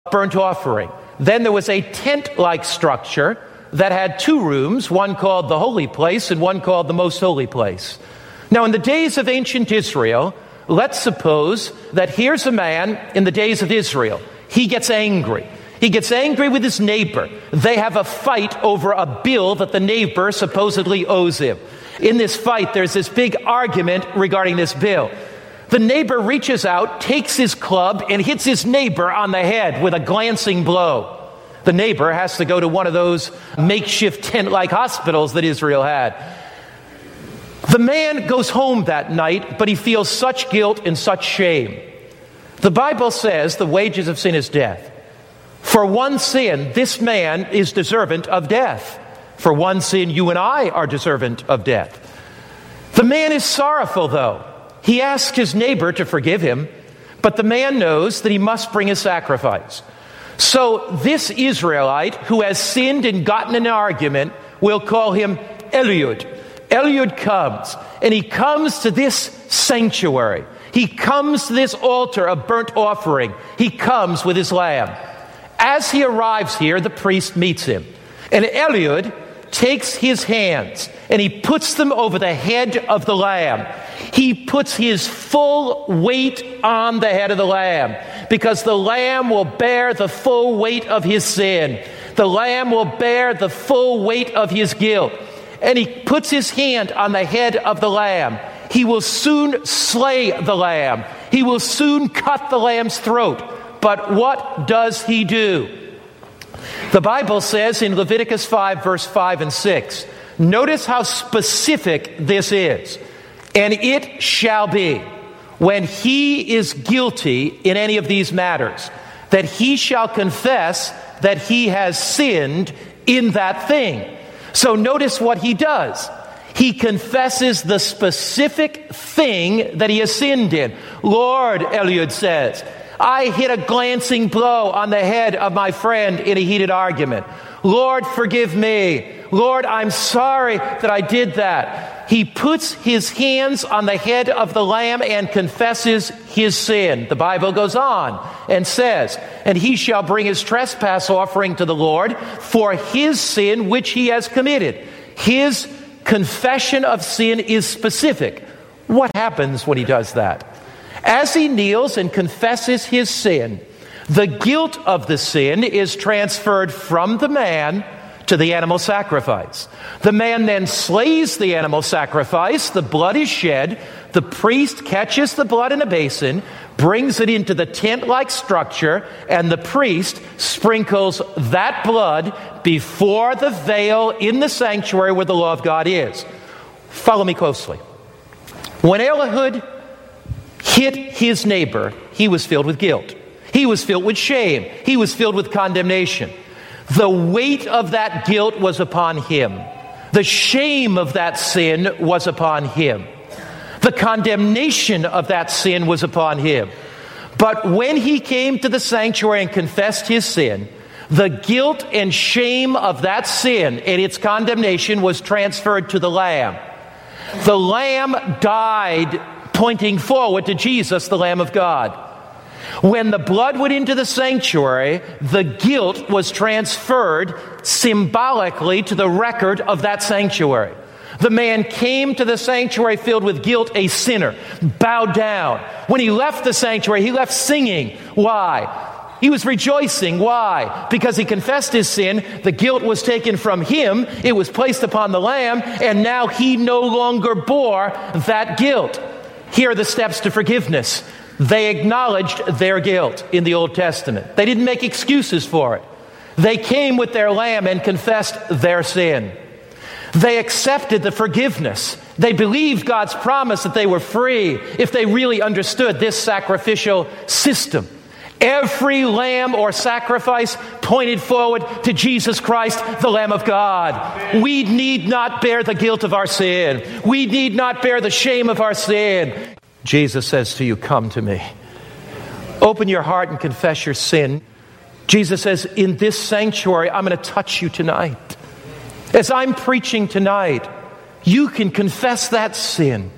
burnt offering. Then there was a tent-like structure that had two rooms, one called the Holy Place and one called the Most Holy Place. Now, in the days of ancient Israel, let's suppose that here's a man in the days of Israel. He gets angry. He gets angry with his neighbor. They have a fight over a bill that the neighbor supposedly owes him. In this fight, there's this big argument regarding this bill. The neighbor reaches out, takes his club, and hits his neighbor on the head with a glancing blow. The neighbor has to go to one of those makeshift tent-like hospitals that Israel had. The man goes home that night, but he feels such guilt and such shame. The Bible says the wages of sin is death. For one sin, this man is deserving of death. For one sin, you and I are deserving of death. The man is sorrowful, though. He asks his neighbor to forgive him, but the man knows that he must bring a sacrifice. So this Israelite who has sinned and gotten in an argument, we'll call him Eliud. Eliud comes, and he comes to this sanctuary. He comes to this altar of burnt offering. He comes with his lamb. As he arrives here, the priest meets him. And Eliud takes his hands and he puts them over the head of the lamb. He puts his full weight on the head of the lamb, because the lamb will bear the full weight of his sin. The lamb will bear the full weight of his guilt. And he puts his hand on the head of the lamb. He will soon slay the lamb. He will soon cut the lamb's throat. But what does he do? The Bible says in Leviticus 5, verse 5 and 6, notice how specific this is. And it shall be, when he is guilty in any of these matters, that he shall confess that he has sinned in that thing. So notice what he does. He confesses the specific thing that he has sinned in. Lord, Eliud says, I hit a glancing blow on the head of my friend in a heated argument. Lord, forgive me. Lord, I'm sorry that I did that. He puts his hands on the head of the lamb and confesses his sin. The Bible goes on and says, and he shall bring his trespass offering to the Lord for his sin which he has committed. His confession of sin is specific. What happens when he does that? As he kneels and confesses his sin, the guilt of the sin is transferred from the man to the animal sacrifice. The man then slays the animal sacrifice. The blood is shed. The priest catches the blood in a basin, brings it into the tent-like structure, and the priest sprinkles that blood before the veil in the sanctuary where the law of God is. Follow me closely. When Eliud hit his neighbor, he was filled with guilt. He was filled with shame. He was filled with condemnation. The weight of that guilt was upon him. The shame of that sin was upon him. The condemnation of that sin was upon him. But when he came to the sanctuary and confessed his sin, the guilt and shame of that sin and its condemnation was transferred to the Lamb. The Lamb died, pointing forward to Jesus, the Lamb of God. When the blood went into the sanctuary, the guilt was transferred symbolically to the record of that sanctuary. The man came to the sanctuary filled with guilt, a sinner, bowed down. When he left the sanctuary, he left singing. Why? He was rejoicing. Why? Because he confessed his sin. The guilt was taken from him. It was placed upon the Lamb, and now he no longer bore that guilt. Here are the steps to forgiveness. They acknowledged their guilt in the Old Testament. They didn't make excuses for it. They came with their lamb and confessed their sin. They accepted the forgiveness. They believed God's promise that they were free if they really understood this sacrificial system. Every lamb or sacrifice pointed forward to Jesus Christ, the Lamb of God. We need not bear the guilt of our sin. We need not bear the shame of our sin. Jesus says to you, come to me. Open your heart and confess your sin. Jesus says, in this sanctuary, I'm going to touch you tonight. As I'm preaching tonight, you can confess that sin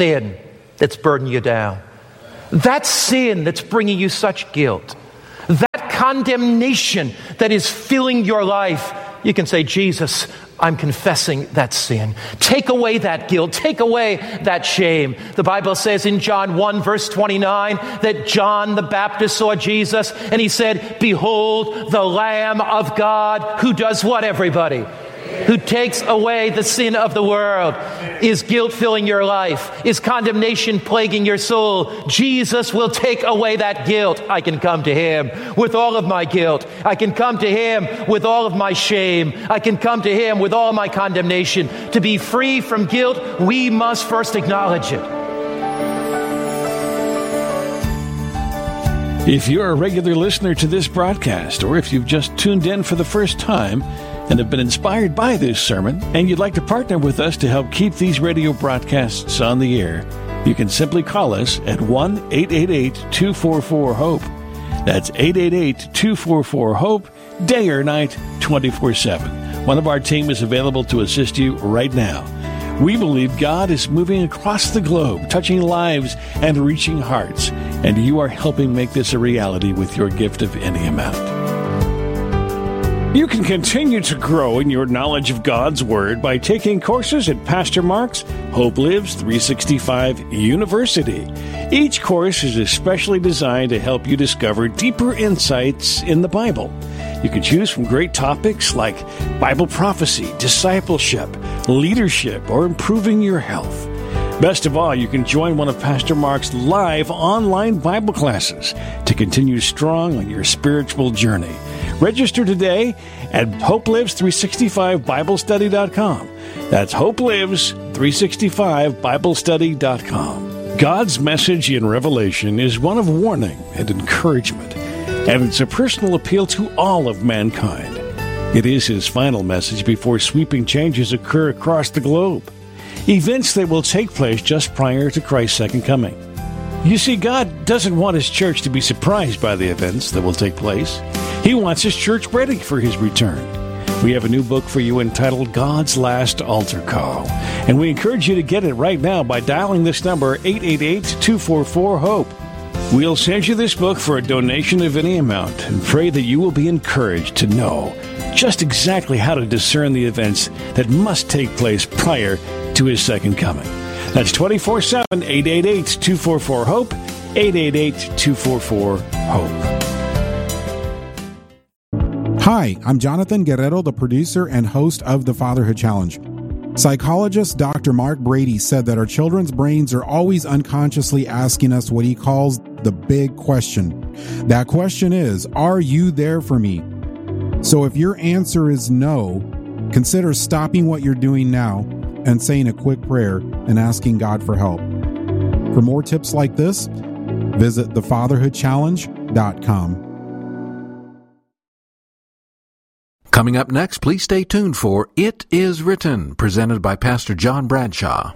that's burdening you down. That sin that's bringing you such guilt. That condemnation that is filling your life, you can say, Jesus, I'm confessing that sin. Take away that guilt. Take away that shame. The Bible says in John 1, verse 29, that John the Baptist saw Jesus and he said, behold, the Lamb of God who does what, everybody? Who takes away the sin of the world. Is guilt filling your life? Is condemnation plaguing your soul? Jesus will take away that guilt. I can come to Him with all of my guilt. I can come to Him with all of my shame. I can come to Him with all my condemnation. To be free from guilt, we must first acknowledge it. If you're a regular listener to this broadcast, or if you've just tuned in for the first time and have been inspired by this sermon, and you'd like to partner with us to help keep these radio broadcasts on the air, you can simply call us at 1-888-244-HOPE. That's 888-244-HOPE, day or night, 24/7. One of our team is available to assist you right now. We believe God is moving across the globe, touching lives and reaching hearts, and you are helping make this a reality with your gift of any amount. You can continue to grow in your knowledge of God's Word by taking courses at Pastor Mark's Hope Lives 365 University. Each course is especially designed to help you discover deeper insights in the Bible. You can choose from great topics like Bible prophecy, discipleship, leadership, or improving your health. Best of all, you can join one of Pastor Mark's live online Bible classes to continue strong on your spiritual journey. Register today at HopeLives365BibleStudy.com. That's HopeLives365BibleStudy.com. God's message in Revelation is one of warning and encouragement, and it's a personal appeal to all of mankind. It is His final message before sweeping changes occur across the globe, events that will take place just prior to Christ's second coming. You see, God doesn't want His church to be surprised by the events that will take place. He wants His church ready for His return. We have a new book for you entitled God's Last Altar Call, and we encourage you to get it right now by dialing this number, 888-244-HOPE. We'll send you this book for a donation of any amount and pray that you will be encouraged to know just exactly how to discern the events that must take place prior to His second coming. That's 24/7, 888-244-HOPE, 888-244-HOPE. Hi, I'm Jonathan Guerrero, the producer and host of the Fatherhood Challenge. Psychologist Dr. Mark Brady said that our children's brains are always unconsciously asking us what he calls the big question. That question is, are you there for me? So if your answer is no, consider stopping what you're doing now and saying a quick prayer and asking God for help. For more tips like this, visit thefatherhoodchallenge.com. Coming up next, please stay tuned for It Is Written, presented by Pastor John Bradshaw.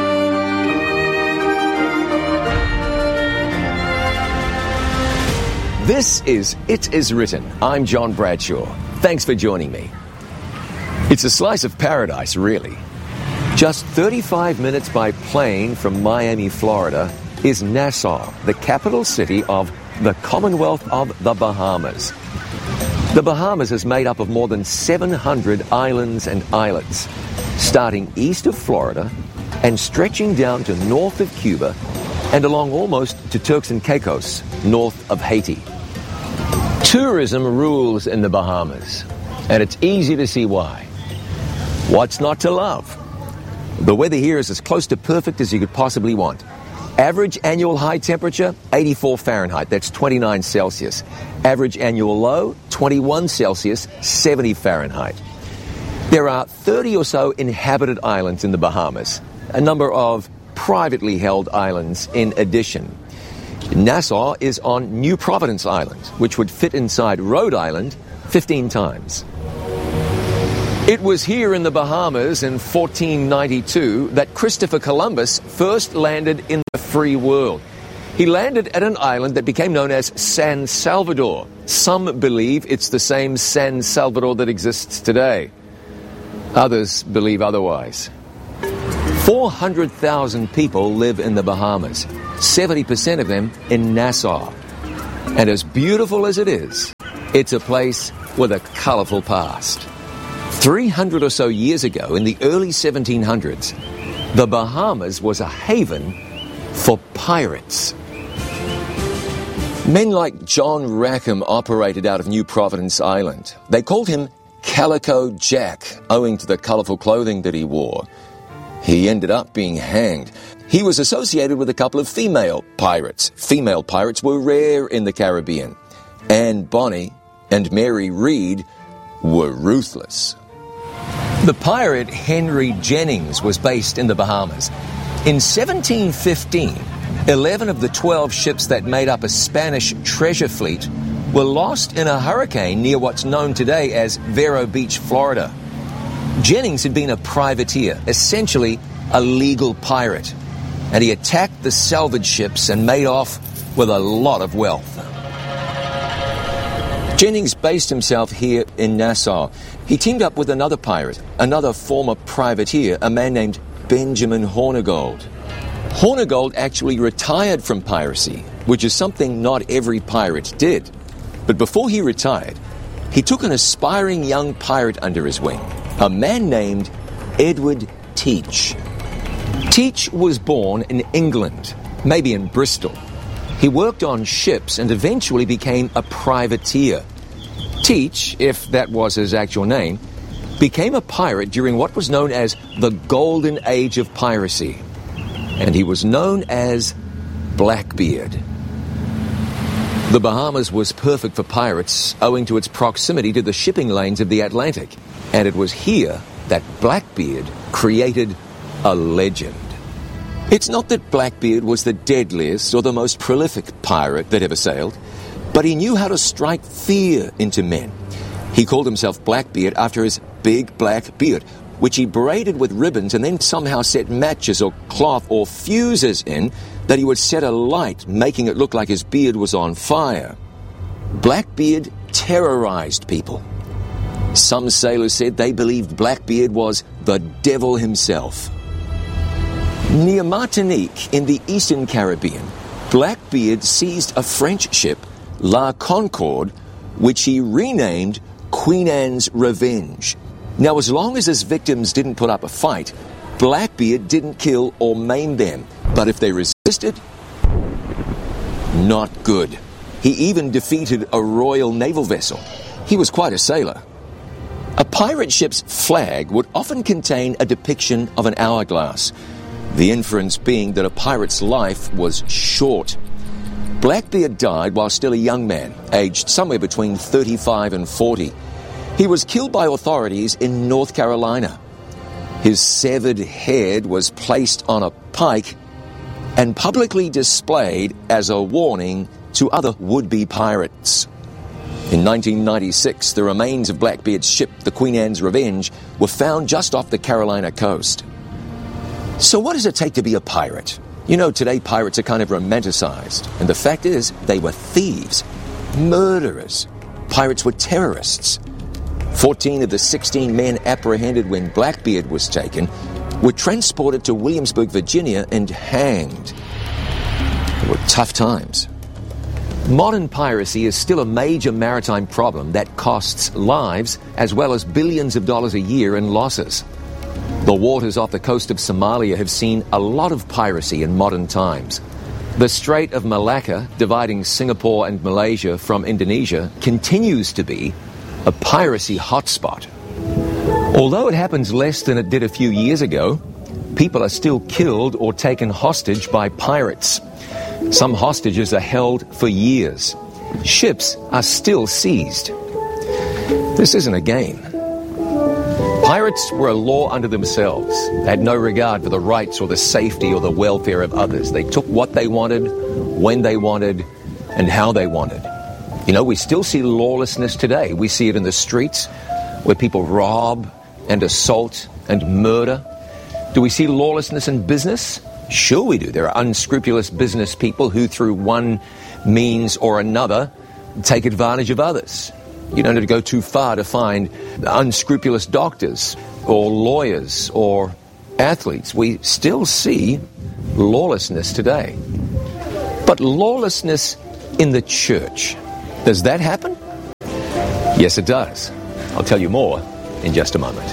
This is It Is Written. I'm John Bradshaw. Thanks for joining me. It's a slice of paradise, really. Just 35 minutes by plane from Miami, Florida, is Nassau, the capital city of the Commonwealth of the Bahamas. The Bahamas is made up of more than 700 islands and islets, starting east of Florida and stretching down to north of Cuba and along almost to Turks and Caicos, north of Haiti. Tourism rules in the Bahamas, and it's easy to see why. What's not to love? The weather here is as close to perfect as you could possibly want. Average annual high temperature, 84 Fahrenheit, that's 29 Celsius. Average annual low, 21 Celsius, 70 Fahrenheit. There are 30 or so inhabited islands in the Bahamas, a number of privately held islands in addition. Nassau is on New Providence Island, which would fit inside Rhode Island 15 times. It was here in the Bahamas in 1492 that Christopher Columbus first landed in the free world. He landed at an island that became known as San Salvador. Some believe it's the same San Salvador that exists today. Others believe otherwise. 400,000 people live in the Bahamas, 70% of them in Nassau. And as beautiful as it is, It's a place with a colourful past. 300 or so years ago, in the early 1700s, the Bahamas was a haven for pirates. Men like John Rackham operated out of New Providence Island. They called him Calico Jack, owing to the colourful clothing that he wore. He ended up being hanged. He was associated with a couple of female pirates. Female pirates were rare in the Caribbean. Anne Bonny and Mary Read were ruthless. The pirate Henry Jennings was based in the Bahamas. In 1715, 11 of the 12 ships that made up a Spanish treasure fleet were lost in a hurricane near what's known today as Vero Beach, Florida. Jennings had been a privateer, essentially a legal pirate, and he attacked the salvage ships and made off with a lot of wealth. Jennings based himself here in Nassau. He teamed up with another pirate, another former privateer, a man named Benjamin Hornigold. Hornigold actually retired from piracy, which is something not every pirate did. But before he retired, he took an aspiring young pirate under his wing, a man named Edward Teach. Teach was born in England, maybe in Bristol. He worked on ships and eventually became a privateer. Teach, if that was his actual name, became a pirate during what was known as the Golden Age of Piracy. And he was known as Blackbeard. The Bahamas was perfect for pirates owing to its proximity to the shipping lanes of the Atlantic. And it was here that Blackbeard created a legend. It's not that Blackbeard was the deadliest or the most prolific pirate that ever sailed, but he knew how to strike fear into men. He called himself Blackbeard after his big black beard, which he braided with ribbons and then somehow set matches or cloth or fuses in that he would set alight, making it look like his beard was on fire. Blackbeard terrorized people. Some sailors said they believed Blackbeard was the devil himself. Near Martinique in the Eastern Caribbean, Blackbeard seized a French ship, La Concorde, which he renamed Queen Anne's Revenge. Now, as long as his victims didn't put up a fight, Blackbeard didn't kill or maim them. But if they resisted, not good. He even defeated a Royal Naval vessel. He was quite a sailor. A pirate ship's flag would often contain a depiction of an hourglass, the inference being that a pirate's life was short. Blackbeard died while still a young man, aged somewhere between 35 and 40. He was killed by authorities in North Carolina. His severed head was placed on a pike and publicly displayed as a warning to other would-be pirates. In 1996, the remains of Blackbeard's ship, the Queen Anne's Revenge, were found just off the Carolina coast. So what does it take to be a pirate? You know, today pirates are kind of romanticized, and the fact is, they were thieves, murderers. Pirates were terrorists. 14 of the 16 men apprehended when Blackbeard was taken were transported to Williamsburg, Virginia, and hanged. They were tough times. Modern piracy is still a major maritime problem that costs lives as well as billions of dollars a year in losses. The waters off the coast of Somalia have seen a lot of piracy in modern times. The Strait of Malacca, dividing Singapore and Malaysia from Indonesia, continues to be a piracy hotspot. Although it happens less than it did a few years ago, people are still killed or taken hostage by pirates. Some hostages are held for years. Ships are still seized. This isn't a game. Pirates were a law unto themselves. They had no regard for the rights or the safety or the welfare of others. They took what they wanted, when they wanted, and how they wanted. You know, we still see lawlessness today. We see it in the streets where people rob and assault and murder. Do we see lawlessness in business? Sure we do. There are unscrupulous business people who, through one means or another, take advantage of others. You don't have to go too far to find unscrupulous doctors or lawyers or athletes. We still see lawlessness today. But lawlessness in the church, does that happen? Yes, it does. I'll tell you more in just a moment.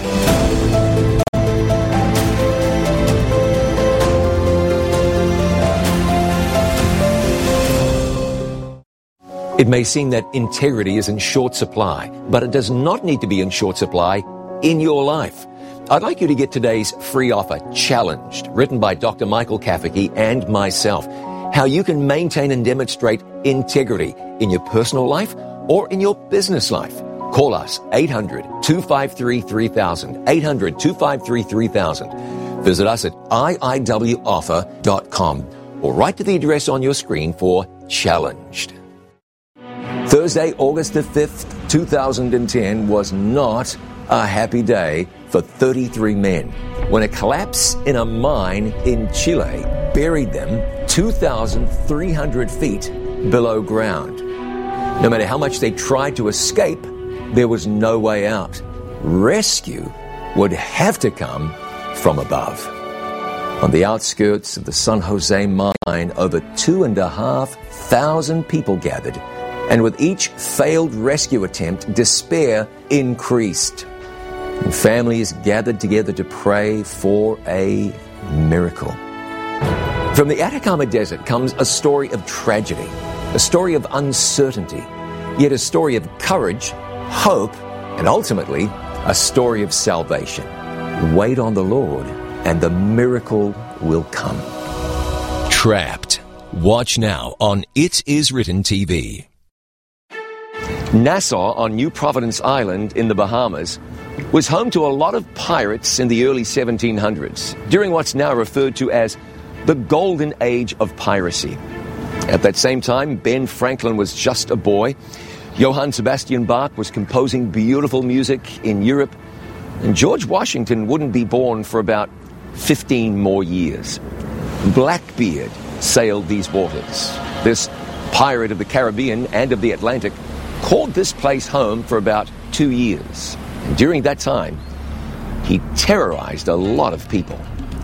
It may seem that integrity is in short supply, but it does not need to be in short supply in your life. I'd like you to get today's free offer, Challenged, written by Dr. Michael Kafferke and myself, how you can maintain and demonstrate integrity in your personal life or in your business life. Call us, 800-253-3000, 800-253-3000. Visit us at iiwoffer.com or write to the address on your screen for Challenged. Thursday, August the 5th, 2010 was not a happy day for 33 men when a collapse in a mine in Chile buried them 2,300 feet below ground. No matter how much they tried to escape, there was no way out. Rescue would have to come from above. On the outskirts of the San Jose mine, over 2,500 people gathered, and with each failed rescue attempt, despair increased. And families gathered together to pray for a miracle. From the Atacama Desert comes a story of tragedy, a story of uncertainty, yet a story of courage, hope, and ultimately a story of salvation. Wait on the Lord, and the miracle will come. Trapped. Watch now on It Is Written TV. Nassau on New Providence Island in the Bahamas was home to a lot of pirates in the early 1700s, during what's now referred to as the golden age of piracy. At that same time, Ben Franklin was just a boy. Johann Sebastian Bach was composing beautiful music in Europe, and George Washington wouldn't be born for about 15 more years. Blackbeard sailed these waters. This pirate of the Caribbean and of the Atlantic called this place home for about 2 years. And during that time, he terrorized a lot of people.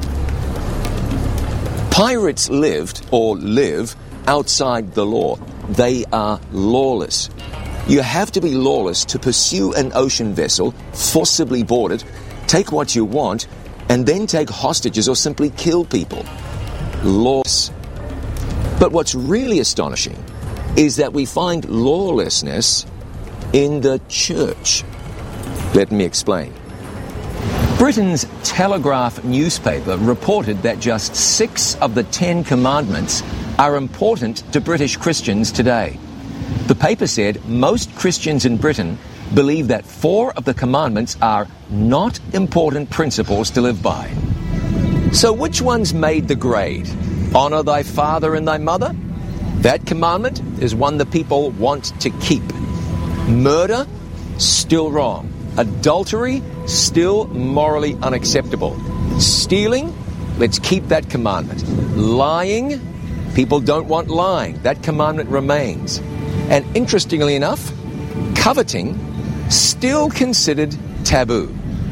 Pirates lived, or live, outside the law. They are lawless. You have to be lawless to pursue an ocean vessel, forcibly board it, take what you want, and then take hostages or simply kill people. Lawless. But what's really astonishing is that we find lawlessness in the church. Let me explain. Britain's Telegraph newspaper reported that just 6 of the 10 commandments are important to British Christians today. The paper said most Christians in Britain believe that 4 of the commandments are not important principles to live by. So which ones made the grade? Honor thy father and thy mother? That commandment is one that people want to keep. Murder? Still wrong. Adultery? Still morally unacceptable. Stealing? Let's keep that commandment. Lying? People don't want lying. That commandment remains. And interestingly enough, coveting? Still considered taboo.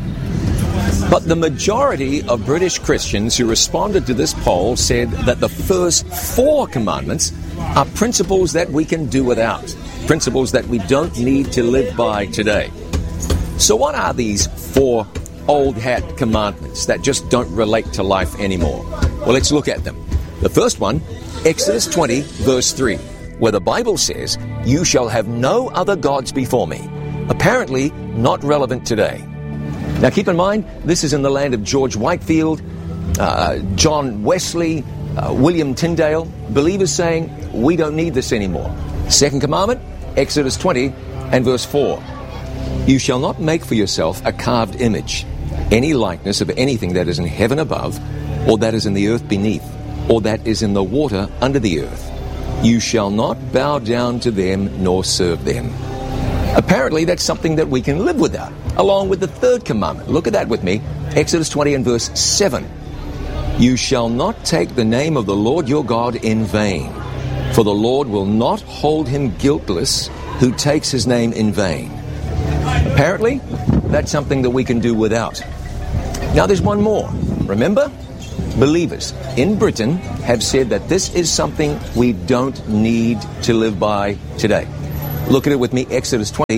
But the majority of British Christians who responded to this poll said that the first 4 commandments are principles that we can do without, principles that we don't need to live by today. So what are these 4 old hat commandments that just don't relate to life anymore? Well, let's look at them. The first one, Exodus 20, verse 3, where the Bible says, "You shall have no other gods before me." Apparently not relevant today. Now keep in mind, this is in the land of George Whitefield, John Wesley, William Tyndale, believers saying, we don't need this anymore. Second commandment, Exodus 20 and verse 4. You shall not make for yourself a carved image, any likeness of anything that is in heaven above, or that is in the earth beneath, or that is in the water under the earth. You shall not bow down to them nor serve them. Apparently that's something that we can live without, along with the third commandment. Look at that with me, Exodus 20 and verse 7. You shall not take the name of the Lord your God in vain, for the Lord will not hold him guiltless who takes his name in vain. Apparently, that's something that we can do without. Now there's one more. Remember? Believers in Britain have said that this is something we don't need to live by today. Look at it with me, Exodus 20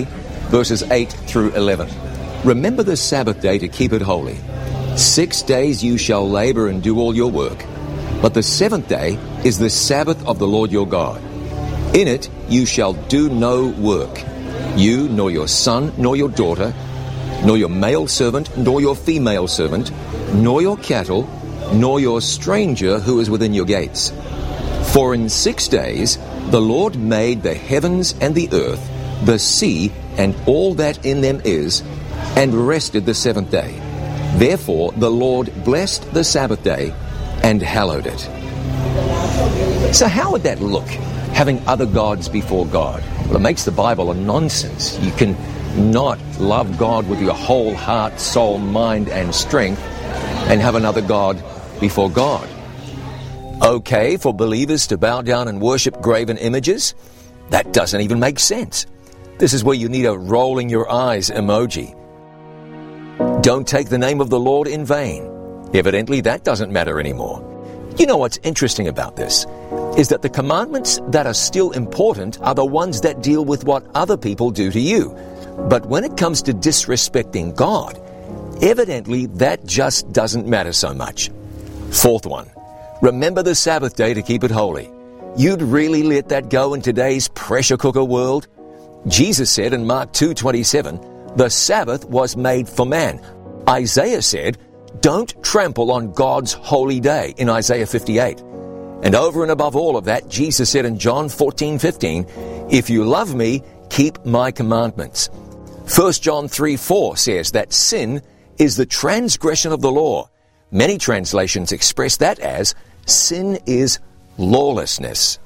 verses 8 through 11. Remember the Sabbath day to keep it holy. 6 days you shall labor and do all your work, but the seventh day is the Sabbath of the Lord your God. In it you shall do no work, you, nor your son, nor your daughter, nor your male servant, nor your female servant, nor your cattle, nor your stranger who is within your gates. For in 6 days the Lord made the heavens and the earth, the sea, and all that in them is, and rested the seventh day. Therefore the Lord blessed the Sabbath day and hallowed it. So how would that look, having other gods before God? Well, it makes the Bible a nonsense. You can not love God with your whole heart, soul, mind, and strength and have another God before God. Okay for believers to bow down and worship graven images? That doesn't even make sense. This is where you need a rolling your eyes emoji. Don't take the name of the Lord in vain. Evidently, that doesn't matter anymore. You know what's interesting about this is that the commandments that are still important are the ones that deal with what other people do to you. But when it comes to disrespecting God, evidently that just doesn't matter so much. Fourth one, remember the Sabbath day to keep it holy. You'd really let that go in today's pressure cooker world? Jesus said in Mark 2:27, the Sabbath was made for man. Isaiah said, don't trample on God's holy day in Isaiah 58. And over and above all of that, Jesus said in John 14:15, if you love me, keep my commandments. 1 John 3:4 says that sin is the transgression of the law. Many translations express that as sin is lawlessness.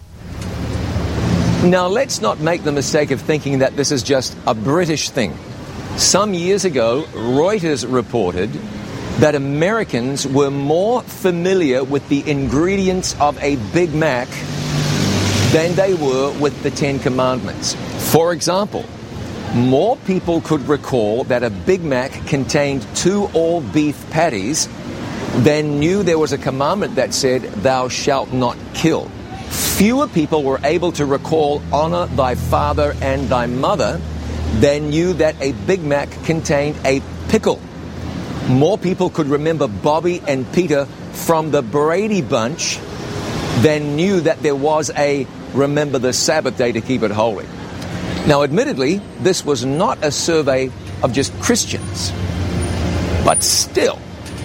Now let's not make the mistake of thinking that this is just a British thing. Some years ago, Reuters reported that Americans were more familiar with the ingredients of a Big Mac than they were with the Ten Commandments. For example, more people could recall that a Big Mac contained 2 all-beef patties than knew there was a commandment that said, thou shalt not kill. Fewer people were able to recall honor thy father and thy mother than knew that a Big Mac contained a pickle. More people could remember Bobby and Peter from the Brady Bunch than knew that there was a remember the Sabbath day to keep it holy. Now, admittedly, this was not a survey of just Christians, but still.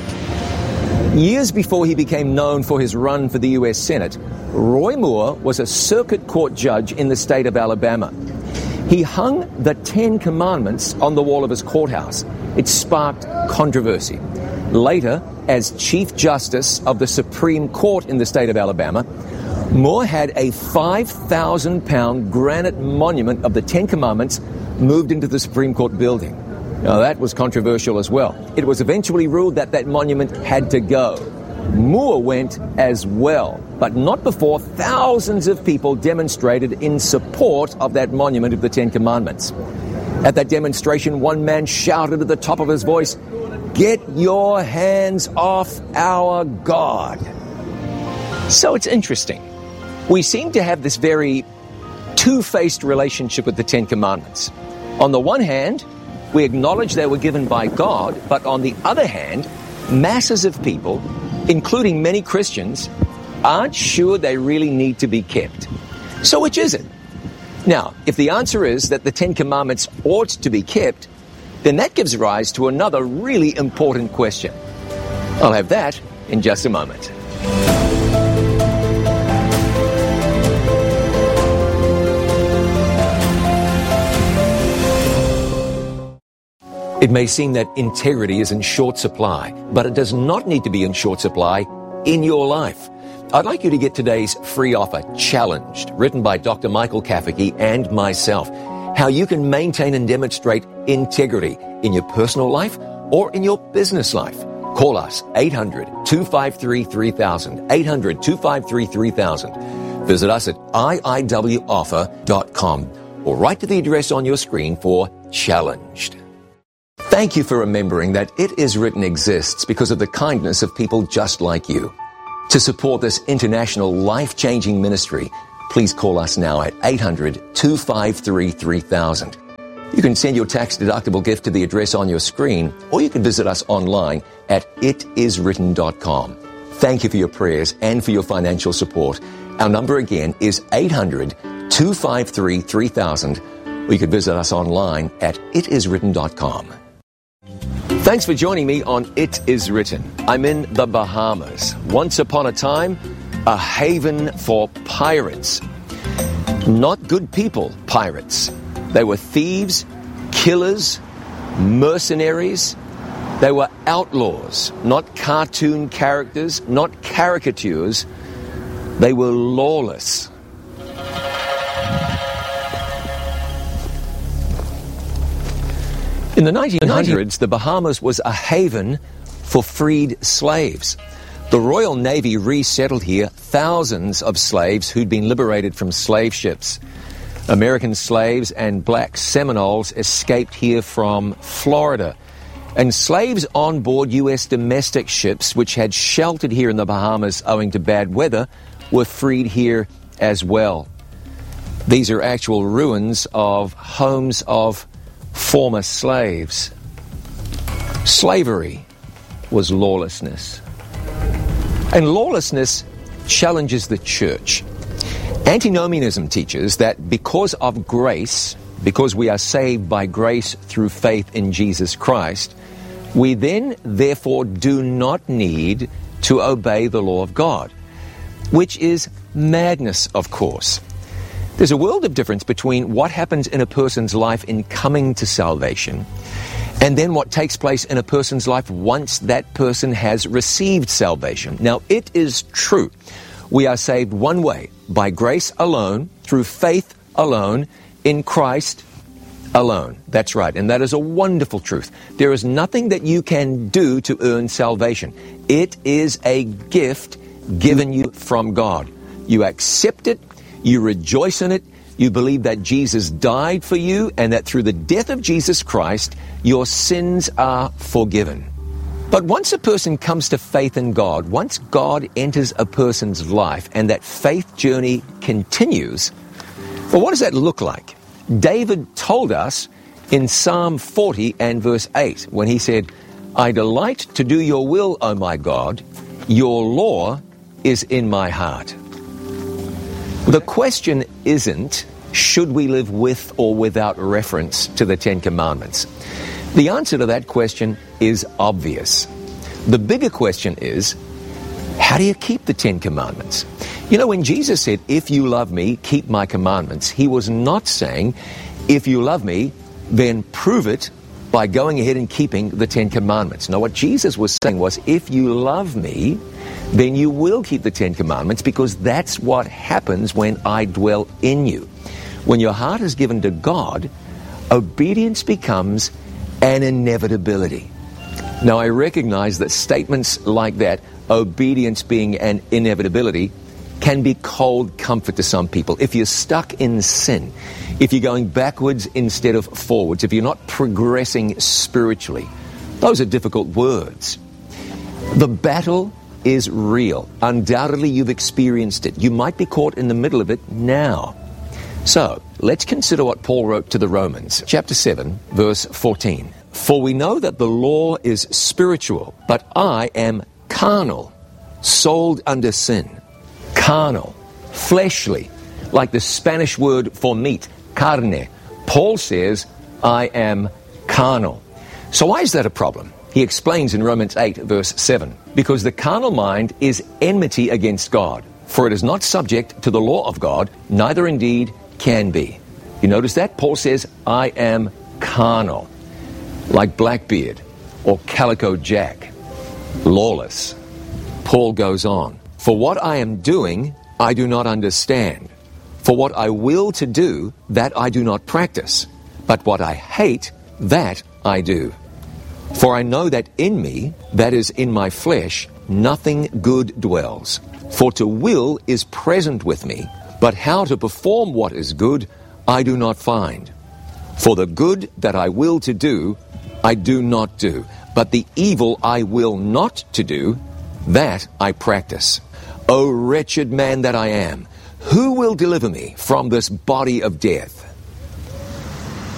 Years before he became known for his run for the U.S. Senate, Roy Moore was a circuit court judge in the state of Alabama. He hung the 10 Commandments on the wall of his courthouse. It sparked controversy. Later, as Chief Justice of the Supreme Court in the state of Alabama, Moore had a 5,000-pound granite monument of the 10 Commandments moved into the Supreme Court building. Now, that was controversial as well. It was eventually ruled that that monument had to go. Moore went as well, but not before thousands of people demonstrated in support of that monument of the 10 Commandments. At that demonstration, one man shouted at the top of his voice, "Get your hands off our God." So it's interesting. We seem to have this very two-faced relationship with the 10 Commandments. On the one hand, we acknowledge they were given by God, but on the other hand, masses of people, including many Christians, aren't sure they really need to be kept. So which is it? Now, if the answer is that the 10 Commandments ought to be kept, then that gives rise to another really important question. I'll have that in just a moment. It may seem that integrity is in short supply, but it does not need to be in short supply in your life. I'd like you to get today's free offer, Challenged, written by Dr. Michael Kafferke and myself, how you can maintain and demonstrate integrity in your personal life or in your business life. Call us, 800-253-3000, 800-253-3000. Visit us at iiwoffer.com or write to the address on your screen for Challenged. Thank you for remembering that It Is Written exists because of the kindness of people just like you. To support this international life-changing ministry, please call us now at 800-253-3000. You can send your tax-deductible gift to the address on your screen, or you can visit us online at itiswritten.com. Thank you for your prayers and for your financial support. Our number again is 800-253-3000, or you can visit us online at itiswritten.com. Thanks for joining me on It Is Written. I'm in the Bahamas. Once upon a time, a haven for pirates. Not good people, pirates. They were thieves, killers, mercenaries. They were outlaws, not cartoon characters, not caricatures. They were lawless. In the 1900s, the Bahamas was a haven for freed slaves. The Royal Navy resettled here thousands of slaves who'd been liberated from slave ships. American slaves and black Seminoles escaped here from Florida. And slaves on board U.S. domestic ships, which had sheltered here in the Bahamas owing to bad weather, were freed here as well. These are actual ruins of homes of former slaves. Slavery was lawlessness. And lawlessness challenges the church. Antinomianism teaches that because of grace, because we are saved by grace through faith in Jesus Christ, we then therefore do not need to obey the law of God, which is madness, of course. There's a world of difference between what happens in a person's life in coming to salvation and then what takes place in a person's life once that person has received salvation. Now, it is true. We are saved one way, by grace alone, through faith alone, in Christ alone. That's right, and that is a wonderful truth. There is nothing that you can do to earn salvation. It is a gift given you from God. You accept it, you rejoice in it, you believe that Jesus died for you, and that through the death of Jesus Christ, your sins are forgiven. But once a person comes to faith in God, once God enters a person's life and that faith journey continues, well, what does that look like? David told us in Psalm 40 and verse 8 when he said, I delight to do your will, O my God. Your law is in my heart. The question isn't, should we live with or without reference to the Ten Commandments? The answer to that question is obvious. The bigger question is, how do you keep the Ten Commandments? You know, when Jesus said, if you love me, keep my commandments, he was not saying, if you love me, then prove it by going ahead and keeping the Ten Commandments. No, what Jesus was saying was, if you love me, then you will keep the Ten Commandments, because that's what happens when I dwell in you. When your heart is given to God, obedience becomes an inevitability. Now, I recognize that statements like that, obedience being an inevitability, can be cold comfort to some people. If you're stuck in sin, if you're going backwards instead of forwards, if you're not progressing spiritually, those are difficult words. The battle is real. Undoubtedly, you've experienced it. You might be caught in the middle of it now. So, let's consider what Paul wrote to the Romans, chapter 7, verse 14. For we know that the law is spiritual, but I am carnal, sold under sin. Carnal, fleshly, like the Spanish word for meat, carne. Paul says, I am carnal. So why is that a problem? He explains in Romans 8, verse 7, because the carnal mind is enmity against God, for it is not subject to the law of God, neither indeed can be. You notice that? Paul says, I am carnal, like Blackbeard or Calico Jack, lawless. Paul goes on, for what I am doing, I do not understand. For what I will to do, that I do not practice. But what I hate, that I do. For I know that in me, that is in my flesh, nothing good dwells. For to will is present with me, but how to perform what is good, I do not find. For the good that I will to do, I do not do. But the evil I will not to do, that I practice. O wretched man that I am, who will deliver me from this body of death?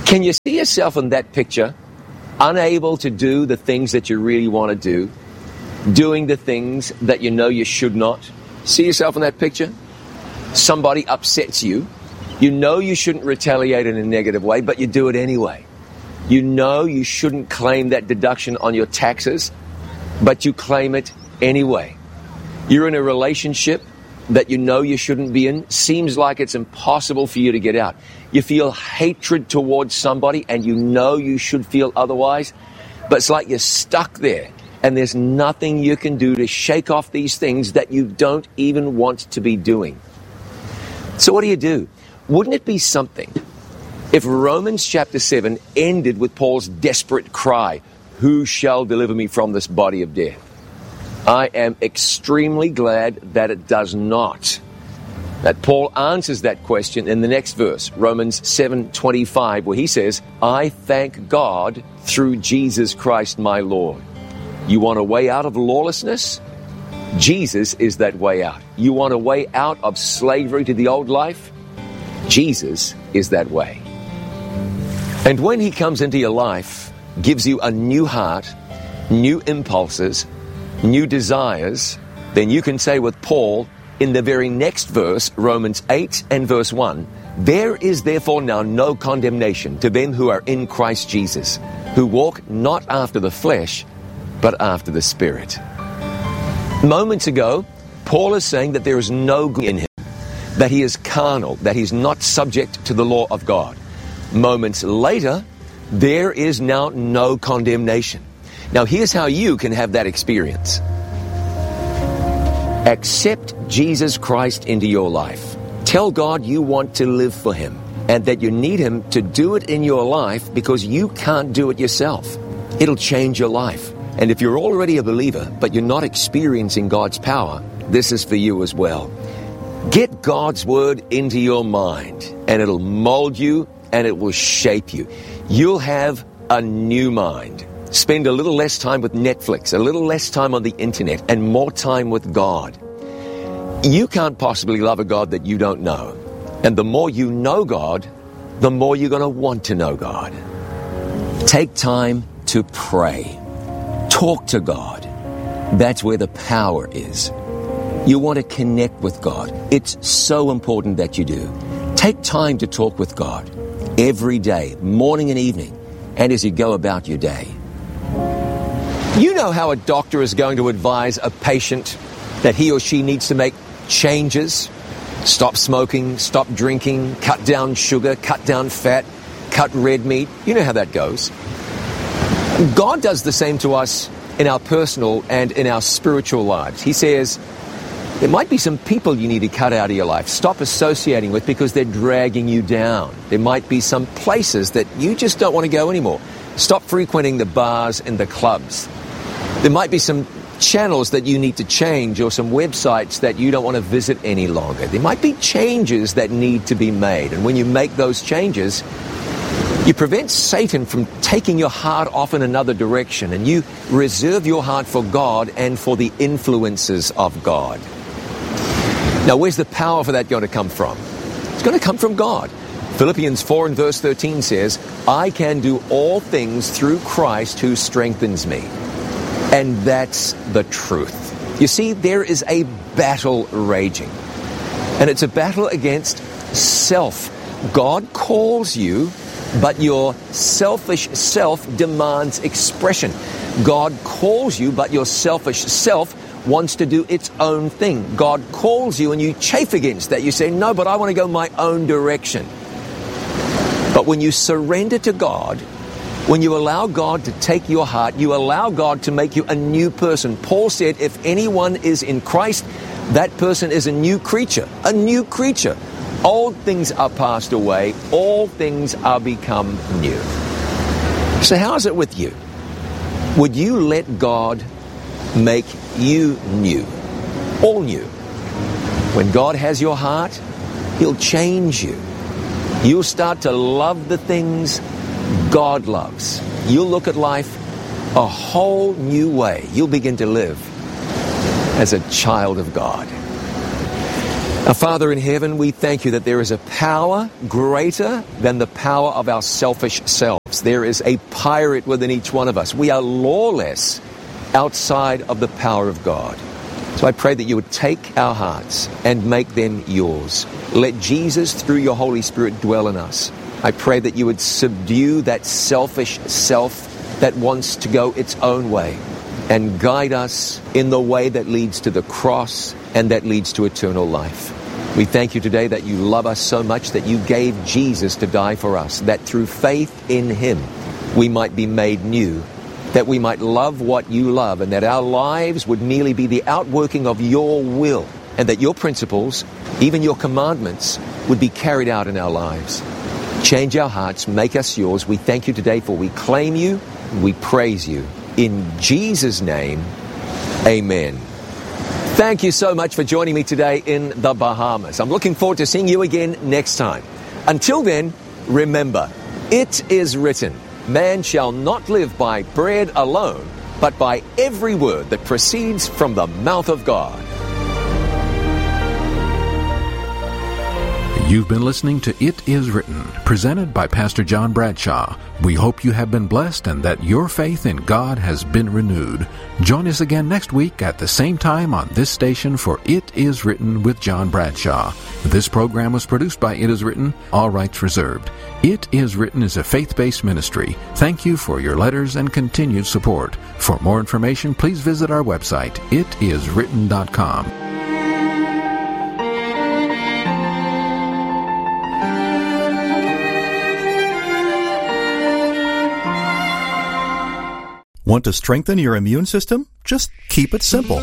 Can you see yourself in that picture? Unable to do the things that you really want to do, doing the things that you know you should not. See yourself in that picture? Somebody upsets you. You know you shouldn't retaliate in a negative way, but you do it anyway. You know you shouldn't claim that deduction on your taxes, but you claim it anyway. You're in a relationship that you know you shouldn't be in. Seems like it's impossible for you to get out. You feel hatred towards somebody and you know you should feel otherwise, but it's like you're stuck there and there's nothing you can do to shake off these things that you don't even want to be doing. So what do? Wouldn't it be something if Romans chapter 7 ended with Paul's desperate cry, "Who shall deliver me from this body of death?" I am extremely glad that it does not. That Paul answers that question in the next verse, Romans 7:25, where he says, "I thank God through Jesus Christ my Lord." You want a way out of lawlessness? Jesus is that way out. You want a way out of slavery to the old life? Jesus is that way. And when he comes into your life, gives you a new heart, new impulses, new desires, then you can say with Paul in the very next verse, Romans 8 and verse 1, "There is therefore now no condemnation to them who are in Christ Jesus, who walk not after the flesh, but after the Spirit." Moments ago, Paul is saying that there is no good in him, that he is carnal, that he's not subject to the law of God. Moments later, there is now no condemnation. Now here's how you can have that experience. Accept Jesus Christ into your life. Tell God you want to live for Him and that you need Him to do it in your life because you can't do it yourself. It'll change your life. And if you're already a believer but you're not experiencing God's power, this is for you as well. Get God's Word into your mind and it'll mold you and it will shape you. You'll have a new mind. Spend a little less time with Netflix, a little less time on the internet, and more time with God. You can't possibly love a God that you don't know. And the more you know God, the more you're going to want to know God. Take time to pray. Talk to God. That's where the power is. You want to connect with God. It's so important that you do. Take time to talk with God every day, morning and evening, and as you go about your day. You know how a doctor is going to advise a patient that he or she needs to make changes? Stop smoking, stop drinking, cut down sugar, cut down fat, cut red meat. You know how that goes. God does the same to us in our personal and in our spiritual lives. He says, there might be some people you need to cut out of your life. Stop associating with because they're dragging you down. There might be some places that you just don't want to go anymore. Stop frequenting the bars and the clubs. There might be some channels that you need to change or some websites that you don't want to visit any longer. There might be changes that need to be made. And when you make those changes, you prevent Satan from taking your heart off in another direction and you reserve your heart for God and for the influences of God. Now, where's the power for that going to come from? It's going to come from God. Philippians 4 and verse 13 says, I can do all things through Christ who strengthens me. And that's the truth. You see, there is a battle raging. And it's a battle against self. God calls you, but your selfish self demands expression. God calls you, but your selfish self wants to do its own thing. God calls you and you chafe against that. You say, no, but I want to go my own direction. But when you surrender to God, when you allow God to take your heart, you allow God to make you a new person. Paul said, if anyone is in Christ, that person is a new creature. A new creature. Old things are passed away. All things are become new. So how is it with you? Would you let God make you new? All new. When God has your heart, He'll change you. You'll start to love the things God loves. You'll look at life a whole new way. You'll begin to live as a child of God. Our Father in heaven, we thank you that there is a power greater than the power of our selfish selves. There is a pirate within each one of us. We are lawless outside of the power of God. So I pray that you would take our hearts and make them yours. Let Jesus, through your Holy Spirit, dwell in us. I pray that you would subdue that selfish self that wants to go its own way and guide us in the way that leads to the cross and that leads to eternal life. We thank you today that you love us so much that you gave Jesus to die for us, that through faith in him we might be made new, that we might love what you love, and that our lives would merely be the outworking of your will, and that your principles, even your commandments, would be carried out in our lives. Change our hearts, make us yours. We thank you today, for we claim you, we praise you. In Jesus' name, amen. Thank you so much for joining me today in the Bahamas. I'm looking forward to seeing you again next time. Until then, remember, it is written, man shall not live by bread alone, but by every word that proceeds from the mouth of God. You've been listening to It Is Written, presented by Pastor John Bradshaw. We hope you have been blessed and that your faith in God has been renewed. Join us again next week at the same time on this station for It Is Written with John Bradshaw. This program was produced by It Is Written, all rights reserved. It Is Written is a faith-based ministry. Thank you for your letters and continued support. For more information, please visit our website, itiswritten.com. Want to strengthen your immune system? Just keep it simple.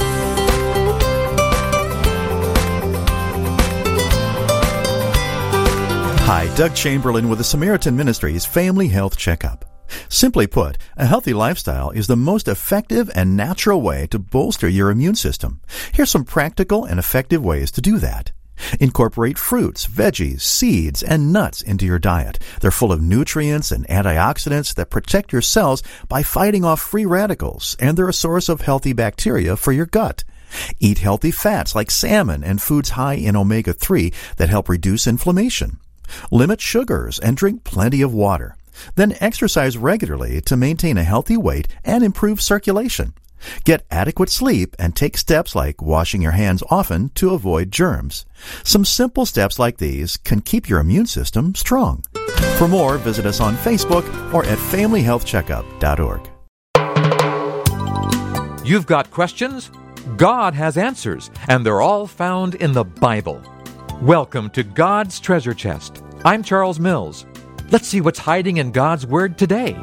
Hi, Doug Chamberlain with the Samaritan Ministries Family Health Checkup. Simply put, a healthy lifestyle is the most effective and natural way to bolster your immune system. Here's some practical and effective ways to do that. Incorporate fruits, veggies, seeds, and nuts into your diet. They're full of nutrients and antioxidants that protect your cells by fighting off free radicals, and they're a source of healthy bacteria for your gut. Eat healthy fats like salmon and foods high in omega-3 that help reduce inflammation. Limit sugars and drink plenty of water. Then exercise regularly to maintain a healthy weight and improve circulation. Get adequate sleep and take steps like washing your hands often to avoid germs. Some simple steps like these can keep your immune system strong. For more, visit us on Facebook or at familyhealthcheckup.org. You've got questions? God has answers, and they're all found in the Bible. Welcome to God's Treasure Chest. I'm Charles Mills. Let's see what's hiding in God's Word today.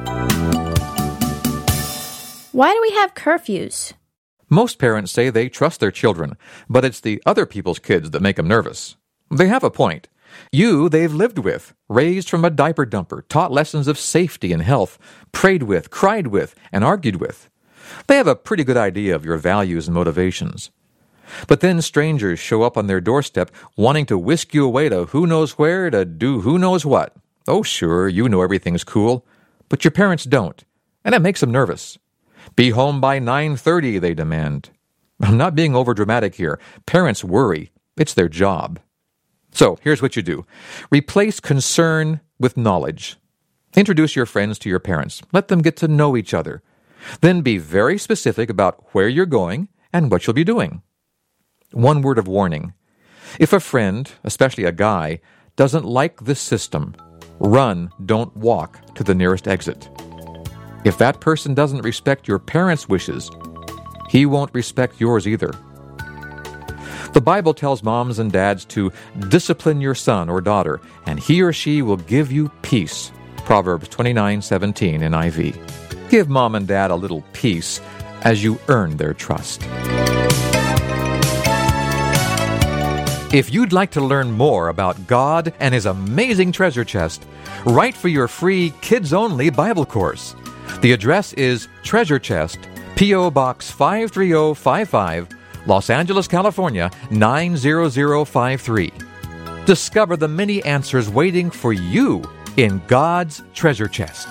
Why do we have curfews? Most parents say they trust their children, but it's the other people's kids that make them nervous. They have a point. You, they've lived with, raised from a diaper dumper, taught lessons of safety and health, prayed with, cried with, and argued with. They have a pretty good idea of your values and motivations. But then strangers show up on their doorstep wanting to whisk you away to who knows where to do who knows what. Oh, sure, you know everything's cool, but your parents don't, and it makes them nervous. Be home by 9:30, they demand. I'm not being overdramatic here. Parents worry. It's their job. So, here's what you do. Replace concern with knowledge. Introduce your friends to your parents. Let them get to know each other. Then be very specific about where you're going and what you'll be doing. One word of warning. If a friend, especially a guy, doesn't like this system, run, don't walk to the nearest exit. If that person doesn't respect your parents' wishes, he won't respect yours either. The Bible tells moms and dads to discipline your son or daughter, and he or she will give you peace. Proverbs 29:17 NIV. Give mom and dad a little peace as you earn their trust. If you'd like to learn more about God and His amazing treasure chest, write for your free kids-only Bible course. The address is Treasure Chest, P.O. Box 53055, Los Angeles, California, 90053. Discover the many answers waiting for you in God's treasure chest.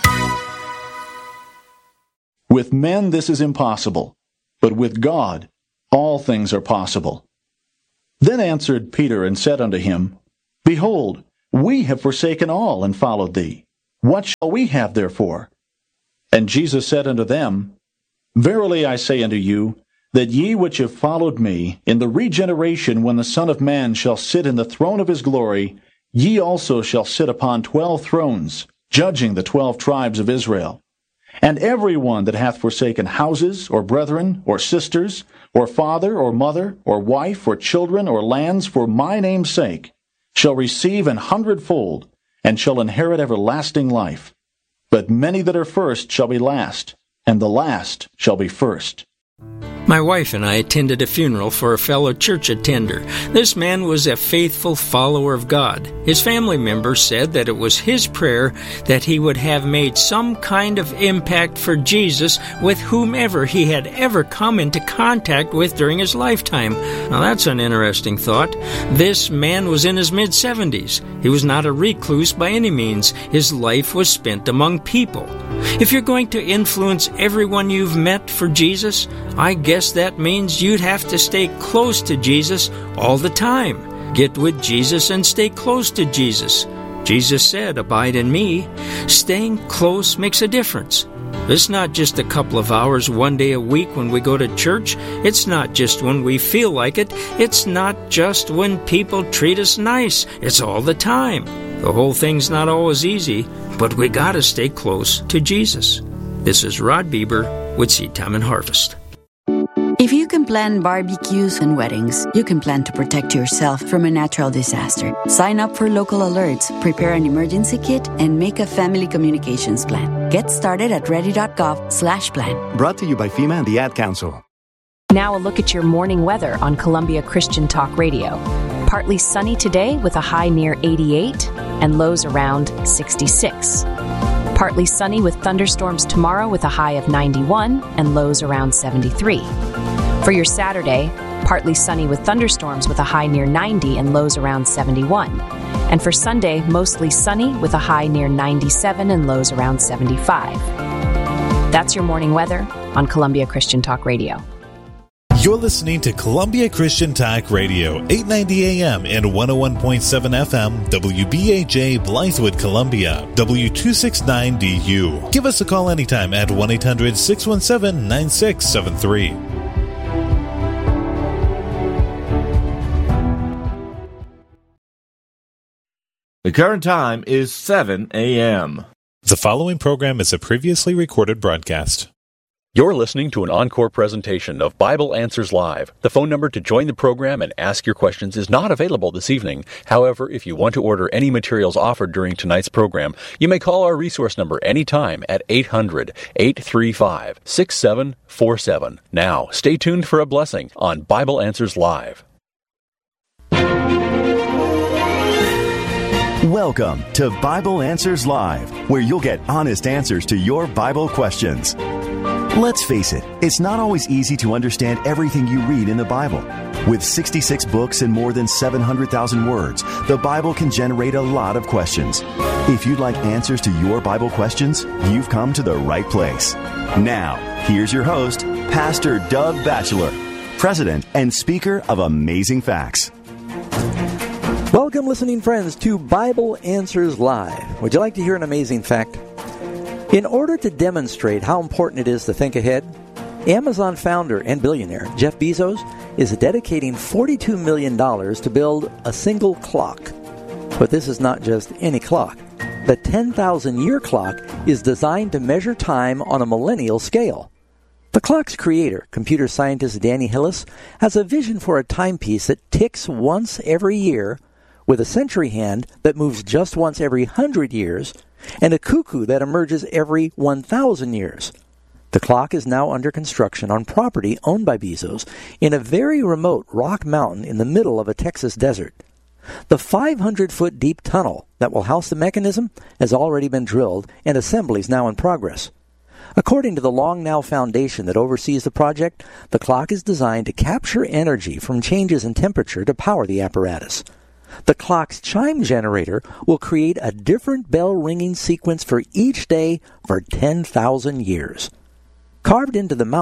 With men this is impossible, but with God all things are possible. Then answered Peter and said unto him, Behold, we have forsaken all and followed thee. What shall we have therefore? And Jesus said unto them, Verily I say unto you, that ye which have followed me, in the regeneration when the Son of Man shall sit in the throne of his glory, ye also shall sit upon 12 thrones, judging the 12 tribes of Israel. And every one that hath forsaken houses, or brethren, or sisters, or father, or mother, or wife, or children, or lands, for my name's sake, shall receive 100-fold, and shall inherit everlasting life. But many that are first shall be last, and the last shall be first. My wife and I attended a funeral for a fellow church attender. This man was a faithful follower of God. His family members said that it was his prayer that he would have made some kind of impact for Jesus with whomever he had ever come into contact with during his lifetime. Now that's an interesting thought. This man was in his mid-70s. He was not a recluse by any means. His life was spent among people. If you're going to influence everyone you've met for Jesus, I guess that means you'd have to stay close to Jesus all the time. Get with Jesus and stay close to Jesus. Jesus said, Abide in me. Staying close makes a difference. It's not just a couple of hours one day a week when we go to church. It's not just when we feel like it. It's not just when people treat us nice. It's all the time. The whole thing's not always easy, but we gotta stay close to Jesus. This is Rod Bieber with Seed Time and Harvest. If you can plan barbecues and weddings, you can plan to protect yourself from a natural disaster. Sign up for local alerts, prepare an emergency kit, and make a family communications plan. Get started at ready.gov/plan. Brought to you by FEMA and the Ad Council. Now a look at your morning weather on Columbia Christian Talk Radio. Partly sunny today with a high near 88 and lows around 66. Partly sunny with thunderstorms tomorrow with a high of 91 and lows around 73. For your Saturday, partly sunny with thunderstorms with a high near 90 and lows around 71. And for Sunday, mostly sunny with a high near 97 and lows around 75. That's your morning weather on Columbia Christian Talk Radio. You're listening to Columbia Christian Talk Radio, 890 AM and 101.7 FM, WBAJ, Blythewood, Columbia, W269DU. Give us a call anytime at 1-800-617-9673. The current time is 7 a.m. The following program is a previously recorded broadcast. You're listening to an encore presentation of Bible Answers Live. The phone number to join the program and ask your questions is not available this evening. However, if you want to order any materials offered during tonight's program, you may call our resource number anytime at 800-835-6747. Now, stay tuned for a blessing on Bible Answers Live. Welcome to Bible Answers Live, where you'll get honest answers to your Bible questions. Let's face it, it's not always easy to understand everything you read in the Bible. With 66 books and more than 700,000 words, the Bible can generate a lot of questions. If you'd like answers to your Bible questions, you've come to the right place. Now, here's your host, Pastor Doug Batchelor, President and Speaker of Amazing Facts. Welcome, listening friends, to Bible Answers Live. Would you like to hear an amazing fact? In order to demonstrate how important it is to think ahead, Amazon founder and billionaire Jeff Bezos is dedicating $42 million to build a single clock. But this is not just any clock. The 10,000-year clock is designed to measure time on a millennial scale. The clock's creator, computer scientist Danny Hillis, has a vision for a timepiece that ticks once every year, with a century hand that moves just once every 100 years, and a cuckoo that emerges every 1,000 years. The clock is now under construction on property owned by Bezos in a very remote rock mountain in the middle of a Texas desert. The 500-foot deep tunnel that will house the mechanism has already been drilled, and assembly is now in progress. According to the Long Now Foundation that oversees the project, the clock is designed to capture energy from changes in temperature to power the apparatus. The clock's chime generator will create a different bell-ringing sequence for each day for 10,000 years. Carved into the mountain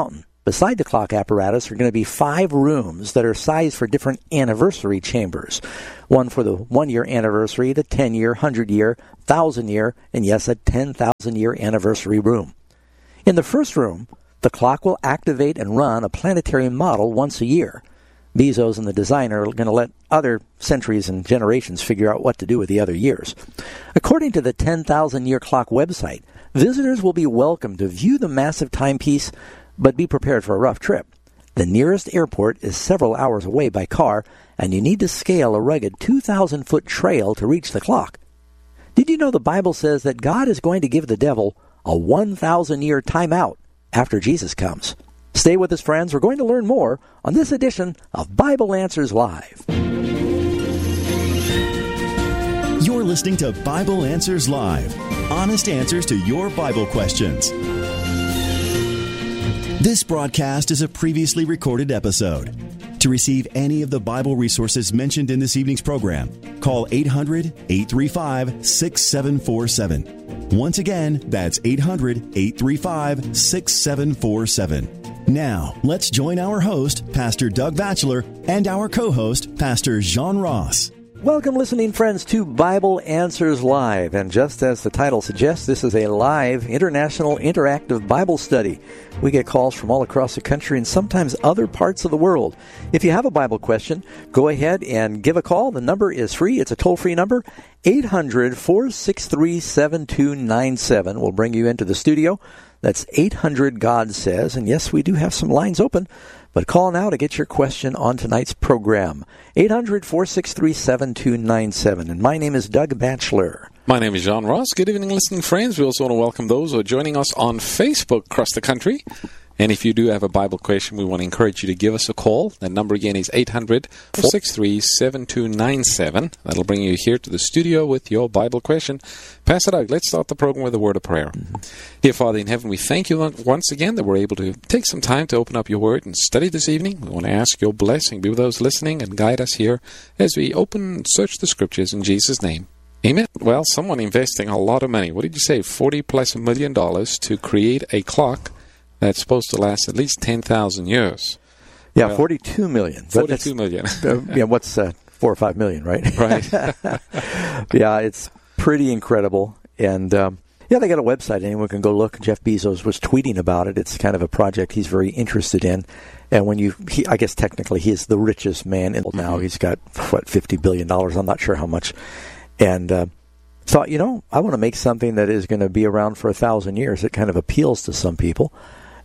beside the clock apparatus are going to be 5 rooms that are sized for different anniversary chambers. One for the 1-year anniversary, the 10-year, 100-year, 1,000-year, and yes, a 10,000-year anniversary room. In the first room, the clock will activate and run a planetary model once a year. Bezos and the designer are going to let other centuries and generations figure out what to do with the other years. According to the 10,000-year clock website, visitors will be welcome to view the massive timepiece, but be prepared for a rough trip. The nearest airport is several hours away by car, and you need to scale a rugged 2,000-foot trail to reach the clock. Did you know the Bible says that God is going to give the devil a 1,000-year timeout after Jesus comes? Stay with us, friends. We're going to learn more on this edition of Bible Answers Live. You're listening to Bible Answers Live. Honest answers to your Bible questions. This broadcast is a previously recorded episode. To receive any of the Bible resources mentioned in this evening's program, call 800-835-6747. Once again, that's 800-835-6747. Now, let's join our host, Pastor Doug Batchelor, and our co-host, Pastor John Ross. Welcome, listening friends, to Bible Answers Live. And just as the title suggests, this is a live, international, interactive Bible study. We get calls from all across the country and sometimes other parts of the world. If you have a Bible question, go ahead and give a call. The number is free. It's a toll-free number, 800-463-7297. We'll bring you into the studio. That's 800-GOD-SAYS. And yes, we do have some lines open, but call now to get your question on tonight's program. 800-463-7297. And my name is Doug Batchelor. My name is John Ross. Good evening, listening friends. We also want to welcome those who are joining us on Facebook across the country. And if you do have a Bible question, we want to encourage you to give us a call. That number again is 800-463-7297. That'll bring you here to the studio with your Bible question. Pastor Doug, let's start the program with a word of prayer. Dear Father in heaven, we thank you once again that we're able to take some time to open up your word and study this evening. We want to ask your blessing. Be with those listening and guide us here as we open and search the scriptures in Jesus' name. Amen. Well, someone investing a lot of money, what did you say, $40+ million to create a clock that's supposed to last at least 10,000 years. Yeah, well, 42 million. 42 million. Yeah, what's 4 or 5 million, right? Right. Yeah, it's pretty incredible. And, they got a website. Anyone can go look. Jeff Bezos was tweeting about it. It's kind of a project he's very interested in. And I guess technically he is the richest man in now. He's got, $50 billion. I'm not sure how much. And thought, I want to make something that is going to be around for 1,000 years. It kind of appeals to some people.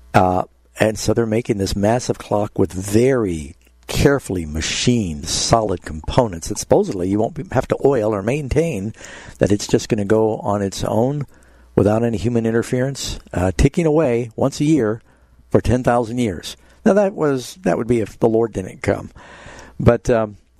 And so they're making this massive clock with very carefully machined, solid components that supposedly you won't have to oil or maintain, that it's just going to go on its own without any human interference, ticking away once a year for 10,000 years. Now, that would be if the Lord didn't come. But,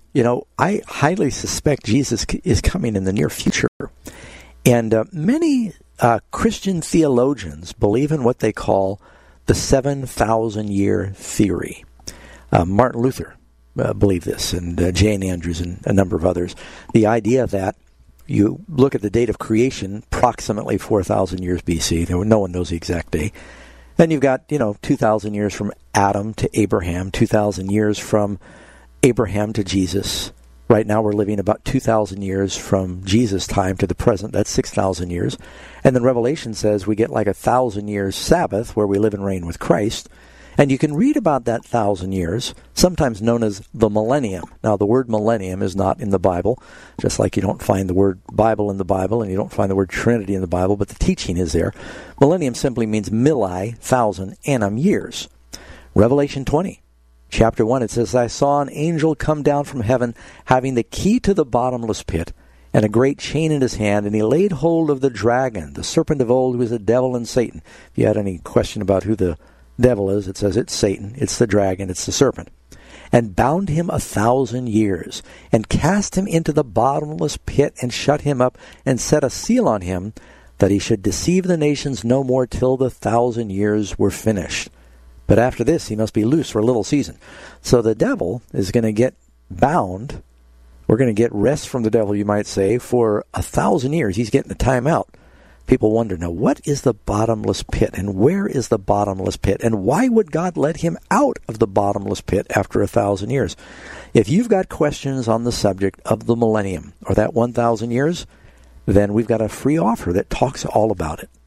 I highly suspect Jesus is coming in the near future. And many Christian theologians believe in what they call the 7,000-year theory. Martin Luther believed this, and Jane Andrews and a number of others. The idea that you look at the date of creation, approximately 4,000 years BC. No one knows the exact date. Then you've got, 2,000 years from Adam to Abraham, 2,000 years from Abraham to Jesus. Right now we're living about 2,000 years from Jesus' time to the present. That's 6,000 years. And then Revelation says we get like 1,000 years Sabbath where we live and reign with Christ. And you can read about that 1,000 years, sometimes known as the millennium. Now, the word millennium is not in the Bible, just like you don't find the word Bible in the Bible and you don't find the word Trinity in the Bible, but the teaching is there. Millennium simply means milli, 1,000, annum, years. Revelation 20. Chapter 1, it says, I saw an angel come down from heaven, having the key to the bottomless pit, and a great chain in his hand, and he laid hold of the dragon, the serpent of old, who is the devil and Satan. If you had any question about who the devil is, it says it's Satan, it's the dragon, it's the serpent. And bound him 1,000 years, and cast him into the bottomless pit, and shut him up, and set a seal on him, that he should deceive the nations no more till the 1,000 years were finished. But after this, he must be loose for a little season. So the devil is going to get bound. We're going to get rest from the devil, you might say, for 1,000 years. He's getting the time out People wonder, now, what is the bottomless pit, and where is the bottomless pit, and why would God let him out of the bottomless pit after 1,000 years? If you've got questions on the subject of the millennium, or that 1,000 years, then we've got a free offer that talks all about it.